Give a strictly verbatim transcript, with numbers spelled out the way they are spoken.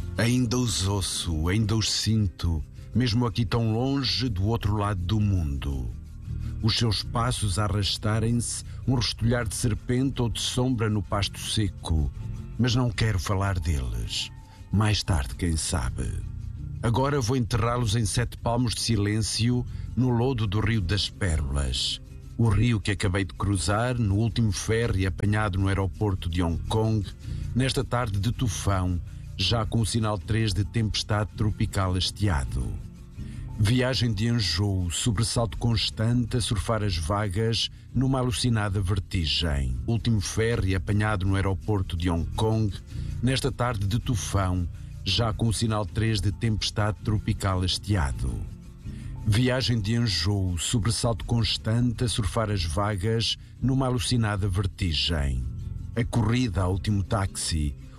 Ainda os ouço, ainda os sinto, mesmo aqui tão longe do outro lado do mundo. Os seus passos a arrastarem-se, um restolhar de serpente ou de sombra no pasto seco. Mas não quero falar deles. Mais tarde, quem sabe. Agora vou enterrá-los em sete palmos de silêncio no lodo do Rio das Pérolas. O rio que acabei de cruzar no último ferry apanhado no aeroporto de Hong Kong, nesta tarde de tufão, já com o sinal três de tempestade tropical hasteado. Viagem de enjoo, sobressalto constante a surfar as vagas numa alucinada vertigem. Último ferry apanhado no aeroporto de Hong Kong, nesta tarde de tufão, já com o sinal três de tempestade tropical hasteado. Viagem de enjoo, sobressalto constante a surfar as vagas numa alucinada vertigem. A corrida ao último táxi,